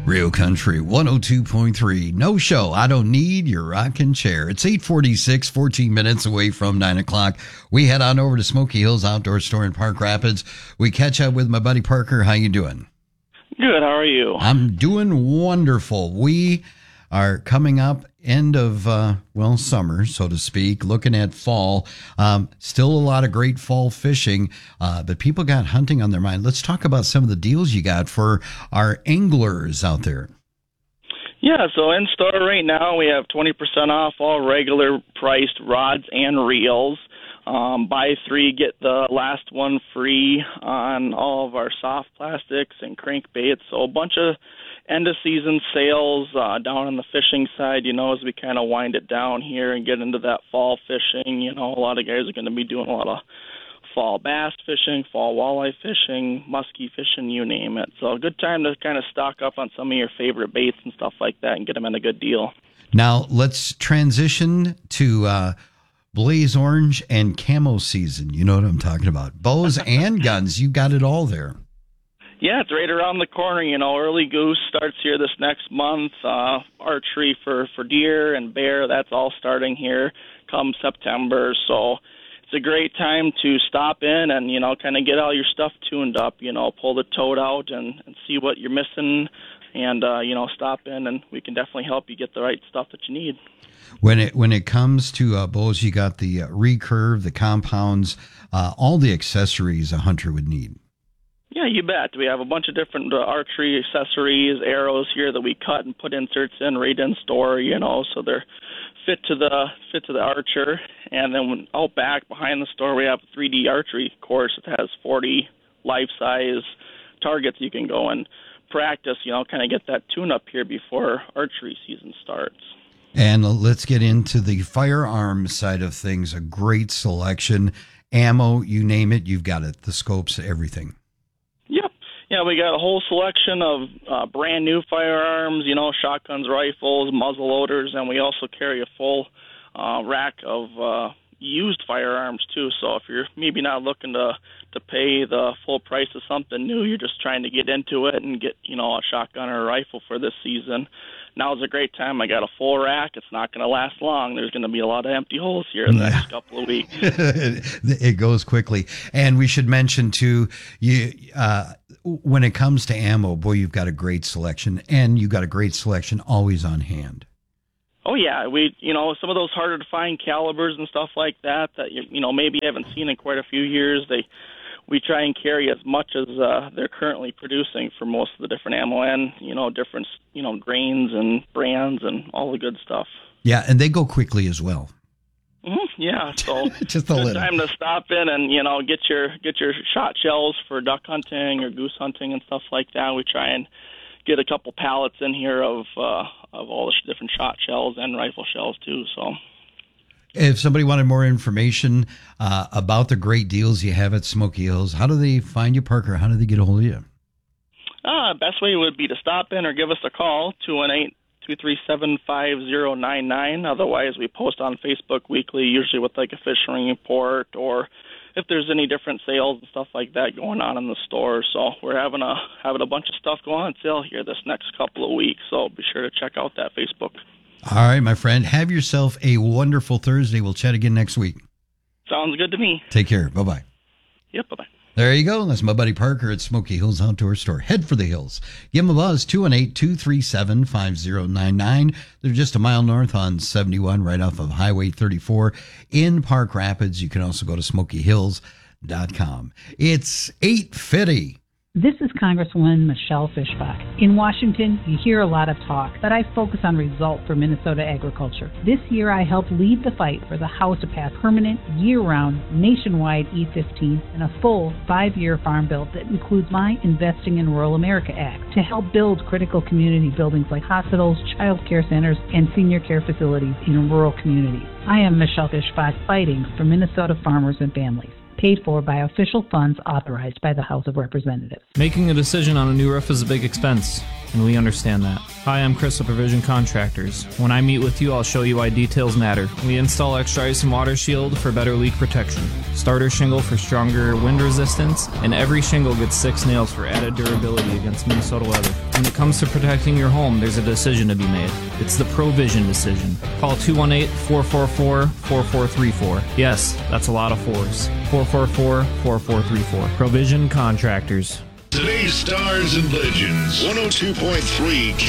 Real Country 102.3. No show. I don't need your rocking chair. It's 8:46, 14 minutes away from 9 o'clock. We head on over to Smoky Hills Outdoor Store in Park Rapids. We catch up with my buddy Parker. How you doing? Good. How are you? I'm doing wonderful. We are coming up end of, summer, so to speak, looking at fall. Still a lot of great fall fishing, but people got hunting on their mind. Let's talk about some of the deals you got for our anglers out there. Yeah, so in store right now, we have 20% off all regular priced rods and reels. Buy three, get the last one free on all of our soft plastics and crankbaits. So a bunch of end-of-season sales down on the fishing side, as we kind of wind it down here and get into that fall fishing. A lot of guys are going to be doing a lot of fall bass fishing, fall walleye fishing, muskie fishing, you name it. So a good time to kind of stock up on some of your favorite baits and stuff like that and get them at a good deal. Now, let's transition to blaze orange and camo season. You know what I'm talking about. Bows and guns, you got it all there. Yeah, it's right around the corner. Early goose starts here this next month. Archery for deer and bear, that's all starting here come September. So it's a great time to stop in and, kind of get all your stuff tuned up, pull the tote out and see what you're missing and, stop in and we can definitely help you get the right stuff that you need. When it comes to bows, you got the recurve, the compounds, all the accessories a hunter would need. Yeah, you bet. We have a bunch of different archery accessories, arrows here that we cut and put inserts in right in store, so they're fit to the archer. And then out back behind the store, we have a 3D archery course that has 40 life-size targets you can go and practice, kind of get that tune-up here before archery season starts. And let's get into the firearm side of things. A great selection. Ammo, you name it, you've got it. The scopes, everything. Yep. Yeah, we got a whole selection of brand new firearms, shotguns, rifles, muzzle loaders, and we also carry a full rack of used firearms too. So if you're maybe not looking to pay the full price of something new, you're just trying to get into it and get, a shotgun or a rifle for this season. Now is a great time. I got a full rack. It's not going to last long. There's going to be a lot of empty holes here in the next couple of weeks. It goes quickly. And we should mention, too, when it comes to ammo, boy, you've got a great selection. And you've got a great selection always on hand. Oh, yeah. We, some of those harder to find calibers and stuff like that maybe you haven't seen in quite a few years, we try and carry as much as they're currently producing for most of the different ammo and, different, grains and brands and all the good stuff. Yeah, and they go quickly as well. Mm-hmm, yeah, so just a little time to stop in and, get your shot shells for duck hunting or goose hunting and stuff like that. We try and get a couple pallets in here of all the different shot shells and rifle shells too, so... If somebody wanted more information about the great deals you have at Smoky Hills, how do they find you, Parker? How do they get a hold of you? Best way would be to stop in or give us a call, 218-237-5099. Otherwise, we post on Facebook weekly, usually with like a fishing report or if there's any different sales and stuff like that going on in the store. So we're having a bunch of stuff going on sale here this next couple of weeks. So be sure to check out that Facebook. All right, my friend. Have yourself a wonderful Thursday. We'll chat again next week. Sounds good to me. Take care. Bye-bye. Yep, bye-bye. There you go. That's my buddy Parker at Smoky Hills Outdoor Store. Head for the hills. Give them a buzz, 218-237-5099. They're just a mile north on 71, right off of Highway 34 in Park Rapids. You can also go to smokyhills.com. It's 8:50. This is Congresswoman Michelle Fischbach. In Washington, you hear a lot of talk, but I focus on results for Minnesota agriculture. This year, I helped lead the fight for the House to pass permanent, year-round, nationwide E-15 and a full 5-year farm bill that includes my Investing in Rural America Act to help build critical community buildings like hospitals, child care centers, and senior care facilities in rural communities. I am Michelle Fischbach, fighting for Minnesota farmers and families. Paid for by official funds authorized by the House of Representatives. Making a decision on a new roof is a big expense. and we understand that. Hi, I'm Chris of Provision Contractors. When I meet with you, I'll show you why details matter. We install extra ice and water shield for better leak protection, starter shingle for stronger wind resistance, and every shingle gets 6 nails for added durability against Minnesota weather. When it comes to protecting your home, there's a decision to be made. It's the Provision decision. Call 218-444-4434. Yes, that's a lot of 4s. 444-4434. Provision Contractors. Today's Stars and Legends, 102.3